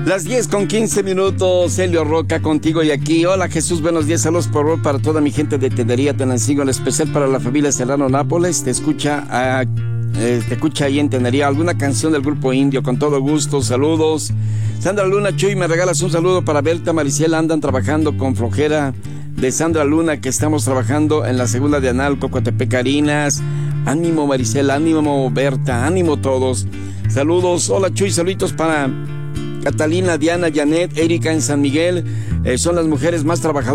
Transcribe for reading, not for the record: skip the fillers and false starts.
Las 10:15, Helio Roca contigo y aquí. Hola Jesús, buenos días, saludos por favor para toda mi gente de Tendería, Tenancingo, en especial para la familia Serrano Nápoles. Te escucha ahí en Tendería. ¿Alguna canción del grupo Indio? Con todo gusto, saludos. Sandra Luna, Chuy, me regalas un saludo para Berta, Maricela, andan trabajando con flojera. De Sandra Luna, que estamos trabajando en la segunda de Analco, Coatepec, Carinas. Ánimo Maricela, ánimo Berta, ánimo todos. Saludos, hola Chuy, saluditos para Catalina, Diana, Janet, Erika en San Miguel. Son las mujeres más trabajadoras